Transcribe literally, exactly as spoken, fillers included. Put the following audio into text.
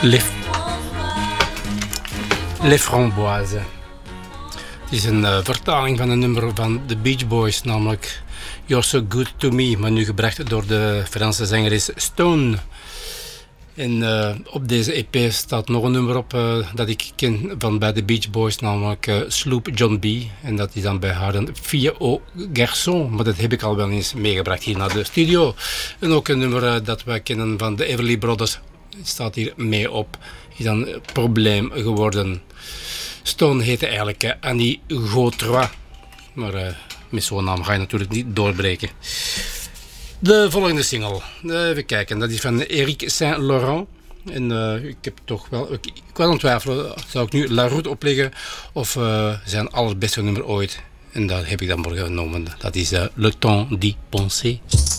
Les, Les Framboises. Het is een uh, vertaling van een nummer van The Beach Boys, namelijk You're So Good To Me, maar nu gebracht door de Franse zangeres Stone. En uh, op deze E P staat nog een nummer op uh, dat ik ken van bij de Beach Boys, namelijk uh, Sloop John B. En dat is dan bij haar een Fille au Garçon, maar dat heb ik al wel eens meegebracht hier naar de studio. En ook een nummer uh, dat wij kennen van de Everly Brothers, het staat hier mee op, is dan een probleem geworden. Stone heette eigenlijk uh, Annie Gautrois, maar uh, met zo'n naam ga je natuurlijk niet doorbreken. De volgende single, uh, even kijken, dat is van Eric Saint-Laurent. En uh, ik heb toch wel, ik, ik was aan het twijfelen, zou ik nu La Route opleggen of uh, zijn allerbeste nummer ooit. En dat heb ik dan voor genomen, dat is uh, Le Temps d'y penser.